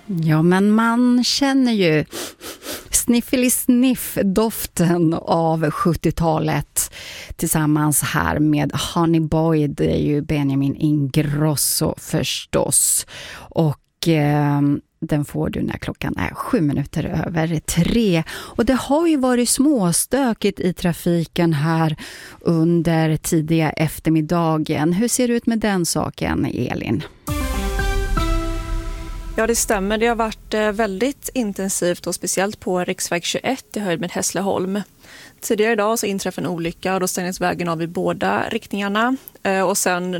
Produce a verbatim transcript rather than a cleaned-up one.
Ja, men man känner ju sniffeli-sniff-doften av sjuttiotalet tillsammans här med Honey Boy. Det är ju Benjamin Ingrosso förstås. Och eh, den får du när klockan är sju minuter över tre. Och det har ju varit småstökigt i trafiken här under tidiga eftermiddagen. Hur ser det ut med den saken, Elin? Ja, det stämmer. Det har varit väldigt intensivt och speciellt på riksväg tjugoett i höjd med Hässleholm. Tidigare idag så inträffade en olycka och då stängdes vägen av i båda riktningarna. Och sen